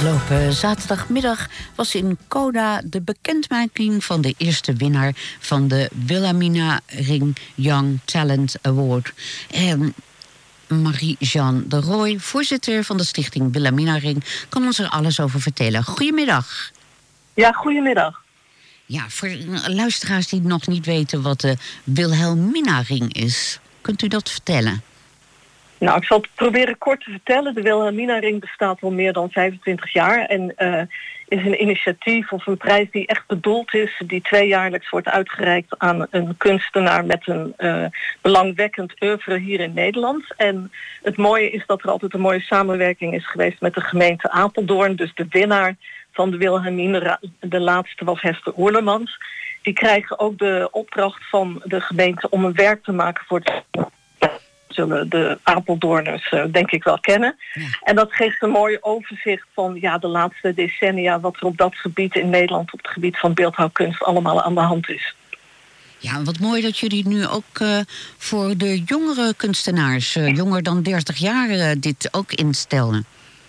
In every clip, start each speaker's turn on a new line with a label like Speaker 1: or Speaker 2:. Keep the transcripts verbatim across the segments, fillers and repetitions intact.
Speaker 1: Afgelopen zaterdagmiddag was in Coda de bekendmaking van de eerste winnaar van de Wilhelmina Ring Young Talent Award. En Marie-Jeanne de Rooij, voorzitter van de stichting Wilhelmina Ring, kan ons er alles over vertellen. Goedemiddag.
Speaker 2: Ja, goedemiddag.
Speaker 1: Ja, voor luisteraars die nog niet weten wat de Wilhelmina Ring is, kunt u dat vertellen?
Speaker 2: Nou, ik zal het proberen kort te vertellen. De Wilhelmina Ring bestaat al meer dan vijfentwintig jaar en uh, is een initiatief of een prijs die echt bedoeld is, die tweejaarlijks wordt uitgereikt aan een kunstenaar met een uh, belangwekkend oeuvre hier in Nederland. En het mooie is dat er altijd een mooie samenwerking is geweest met de gemeente Apeldoorn. Dus de winnaar van de Wilhelmina, de laatste was Hester Oerlemans. Die krijgen ook de opdracht van de gemeente om een werk te maken voor het zullen de Apeldoorners uh, denk ik wel kennen. Ja. En dat geeft een mooi overzicht van ja, de laatste decennia, wat er op dat gebied in Nederland, op het gebied van beeldhouwkunst, allemaal aan de hand is.
Speaker 1: Ja, wat mooi dat jullie nu ook uh, voor de jongere kunstenaars, uh, jonger dan dertig jaar, uh, dit ook instellen.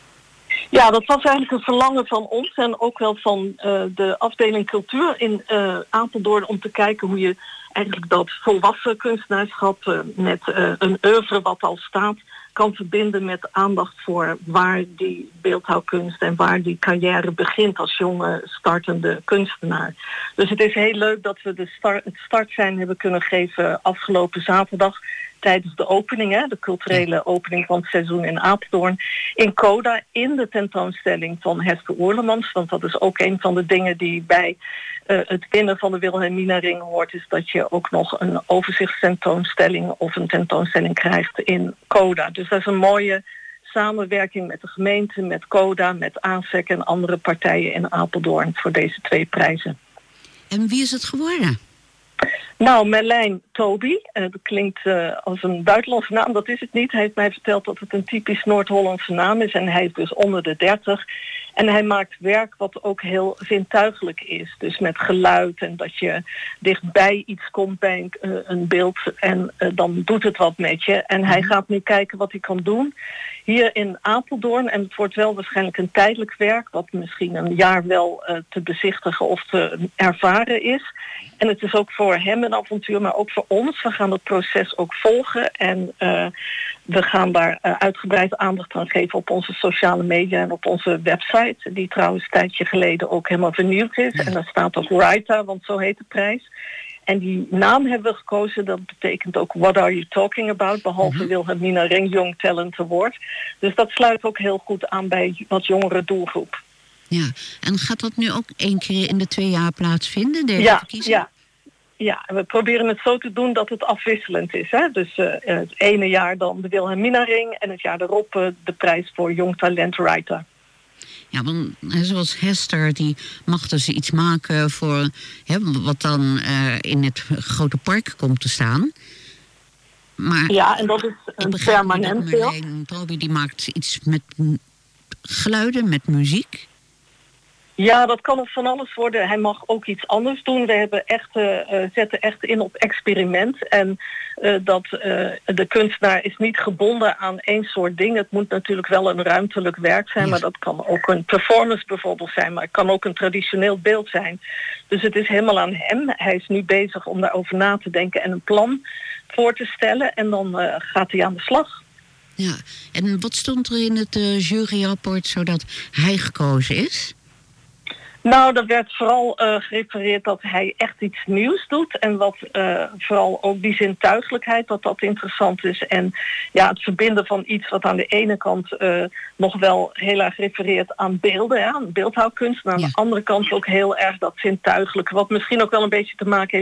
Speaker 2: Ja, dat was eigenlijk een verlangen van ons en ook wel van uh, de afdeling cultuur in uh, Apeldoorn, om te kijken hoe je eigenlijk dat volwassen kunstenaarschap uh, met uh, een oeuvre wat al staat kan verbinden met aandacht voor waar die beeldhouwkunst en waar die carrière begint als jonge startende kunstenaar. Dus het is heel leuk dat we de start, het startsein hebben kunnen geven afgelopen zaterdag tijdens de opening, hè, de culturele opening van het seizoen in Apeldoorn, in Coda, in de tentoonstelling van Hester Oerlemans. Want dat is ook een van de dingen die bij uh, het winnen van de Wilhelmina Ring hoort, is dat je ook nog een overzichtstentoonstelling of een tentoonstelling krijgt in Coda. Dus dat is een mooie samenwerking met de gemeente, met Coda, met A S E C en andere partijen in Apeldoorn voor deze twee prijzen.
Speaker 1: En wie is het geworden?
Speaker 2: Nou, Merlijn Toby, uh, dat klinkt uh, als een buitenlandse naam, dat is het niet. Hij heeft mij verteld dat het een typisch Noord-Hollandse naam is en hij is dus onder de dertig. En hij maakt werk wat ook heel zintuigelijk is. Dus met geluid en dat je dichtbij iets komt bij een, uh, een beeld en uh, dan doet het wat met je. En hij gaat nu kijken wat hij kan doen hier in Apeldoorn. En het wordt wel waarschijnlijk een tijdelijk werk, wat misschien een jaar wel uh, te bezichtigen of te ervaren is. En het is ook voor hem een avontuur, maar ook voor ons. We gaan het proces ook volgen en uh, we gaan daar uh, uitgebreid aandacht aan geven op onze sociale media en op onze website, die trouwens een tijdje geleden ook helemaal vernieuwd is. En daar staat ook Raita, want zo heet de prijs. En die naam hebben we gekozen, dat betekent ook What Are You Talking About, behalve mm-hmm. Wilhelmina Ring Young Talent Award. Dus dat sluit ook heel goed aan bij wat jongere doelgroep.
Speaker 1: Ja, en gaat dat nu ook één keer in de twee jaar plaatsvinden, de
Speaker 2: ja,
Speaker 1: verkiezing?
Speaker 2: Ja, ja, we proberen het zo te doen dat het afwisselend is. Hè? Dus uh, het ene jaar dan de Wilhelmina Ring en het jaar erop uh, de prijs voor Jong Talent Writer.
Speaker 1: Ja, want zoals Hester, die mag dus iets maken voor hè, wat dan uh, in het grote park komt te staan. Maar
Speaker 2: ja, en dat is een permanent beeld.
Speaker 1: Merlijn Toby die maakt iets met geluiden, met muziek.
Speaker 2: Ja, dat kan van alles worden. Hij mag ook iets anders doen. We hebben echt, uh, zetten echt in op experiment. En uh, dat uh, de kunstenaar is niet gebonden aan één soort ding. Het moet natuurlijk wel een ruimtelijk werk zijn. Ja. Maar dat kan ook een performance bijvoorbeeld zijn. Maar het kan ook een traditioneel beeld zijn. Dus het is helemaal aan hem. Hij is nu bezig om daarover na te denken en een plan voor te stellen. En dan uh, gaat hij aan de slag.
Speaker 1: Ja, en wat stond er in het uh, juryrapport zodat hij gekozen is?
Speaker 2: Nou, er werd vooral uh, gerefereerd dat hij echt iets nieuws doet. En wat uh, vooral ook die zintuigelijkheid, dat dat interessant is. En ja, het verbinden van iets wat aan de ene kant uh, nog wel heel erg refereert aan beelden, ja, aan beeldhouwkunst. Maar aan ja. de andere kant ook heel erg dat zintuigelijke, wat misschien ook wel een beetje te maken heeft